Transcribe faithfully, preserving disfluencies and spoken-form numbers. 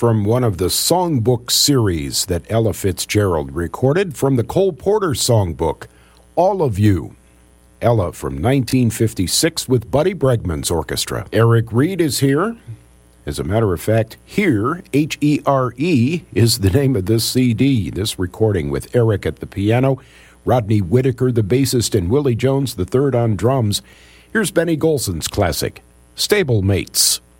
from one of the songbook series that Ella Fitzgerald recorded from the Cole Porter songbook, All of You. Ella from nineteen fifty-six with Buddy Bregman's orchestra. Eric Reed is here. As a matter of fact, Here, H E R E, is the name of this C D, this recording with Eric at the piano, Rodney Whitaker, the bassist, and Willie Jones, the third on drums. Here's Benny Golson's classic, Stablemates.